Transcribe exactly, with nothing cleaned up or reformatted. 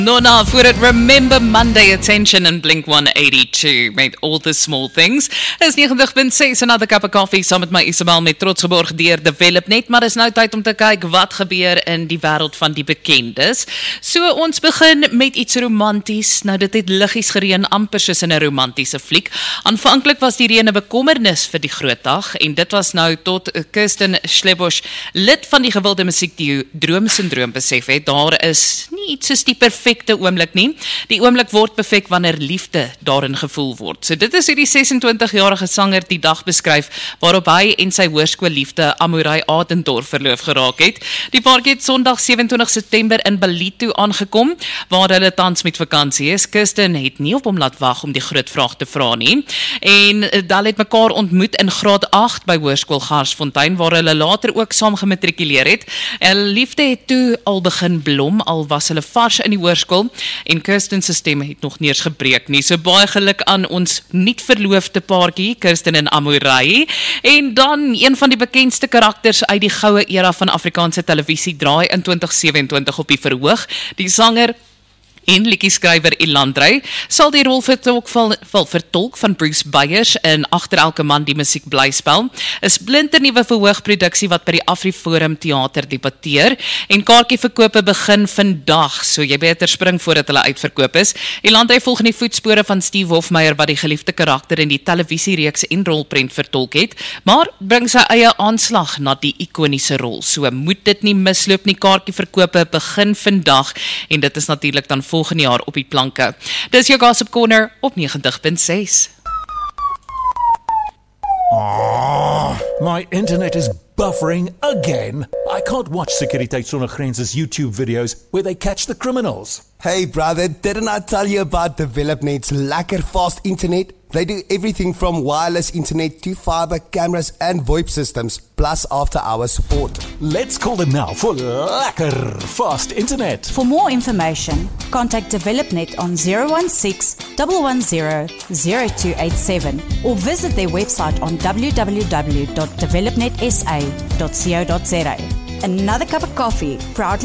Nona voor het Remember Monday Attention in Blink one eighty-two met All the Small Things. Is ninety point six Another Cup of Coffee saam met my Isabel met trots geborg deur Develop Net, maar is nou tyd om te kyk wat gebeur in die wêreld van die bekendes. So ons begin met iets romanties. Nou dit het liggies gereën amper soos in 'n romantiese fliek. Aanvanklik was die reën 'n bekommernis vir die groot dag en dit was nou tot Kirsten Schlebosch, lid van die gewilde musiekduo Droomsyndroom, besef het daar is nie iets soos die perfecte oomblik nie. Die oomblik word perfek wanneer liefde daarin gevoel word. So dit is hierdie sesentwintigjarige sanger die dag beskryf waarop hy en sy hoërskoolliefde Amorai Adendorf verloof geraak het. Die paartjie het Sondag sewe-en-twintig September in Ballito aangekom waar hulle tans met vakansie is. Kirsten het nie op hom laat wag om die groot vraag te vra nie. En hulle het mekaar ontmoet in graad agt by Hoërskool Garsfontein waar hulle later ook saam gematrikuleer het. Hulle liefde het toe al begin blom al was hulle vars in die hoërskool en Kirsten se stem het nog nie eens gebreek nie. So baie geluk aan ons nuut verloofde paartjie, Kirsten en Amorai. En dan een van die bekendste karakters uit die goue era van Afrikaanse televisie draai in twintig sewe-en-twintig op die verhoog. Die sanger en liedjieskrywer Ilandrey sal die rol vertolk van, van, vertolk van Bruce Byers in Agter elke man die musiek blyspel. Is blinternuwe verhoogproduksie wat by die Afriforum Theater debatteer en kaartjieverkope begin vandag, so jy beter spring voordat hulle uitverkoop is. Ilandrey volg in die voetspore van Steve Hofmeyer wat die geliefde karakter in die televisiereeks en rolprent vertolk het, maar bring sy eie aanslag na die ikoniese rol. So moet dit nie misloop nie, kaartjieverkope begin vandag en dit is natuurlik dan volgende jaar op die planke. Dis jou Gossip Corner op ninety point six. Oh, my internet is buffering again. I can't watch Sekuriteit Sonder Grense's YouTube videos where they catch the criminals. Hey brother, didn't I tell you about Develop Net's lekker fast internet? They do everything from wireless internet to fiber, cameras and VoIP systems, plus after-hours support. Let's call them now for lekker fast internet. For more information, contact DevelopNet on zero one six, one one zero, zero two eight seven or visit their website on w w w dot developnet s a dot co dot za. Another Cup of Coffee, proudly